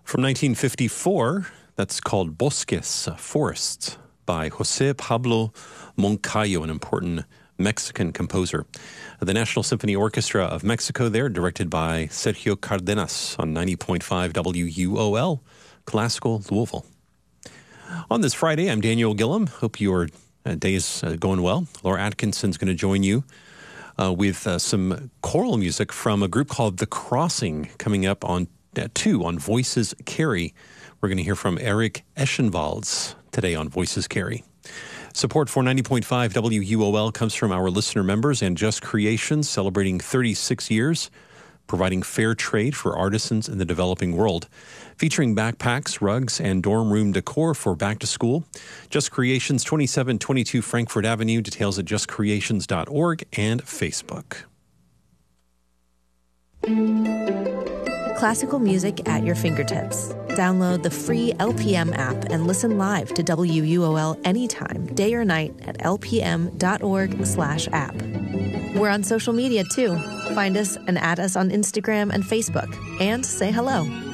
From 1954, that's called Bosques, Forests, by José Pablo Moncayo, an important Mexican composer. The National Symphony Orchestra of Mexico there, directed by Sergio Cardenas on 90.5 WUOL, Classical Louisville. On this Friday, I'm Daniel Gillum. Hope your day is going well. Laura Atkinson's going to join you with some choral music from a group called The Crossing coming up on 2 on Voices Carry. We're going to hear from Eric Eschenwalds today on Voices Carry. Support for 90.5 WUOL comes from our listener members and Just Creations, celebrating 36 years, providing fair trade for artisans in the developing world. Featuring backpacks, rugs, and dorm room decor for back to school. Just Creations, 2722 Frankfurt Avenue. Details at justcreations.org and Facebook. Classical music at your fingertips. Download the free LPM app and listen live to WUOL anytime, day or night at lpm.org/app. We're on social media too. Find us and add us on Instagram and Facebook. And say hello.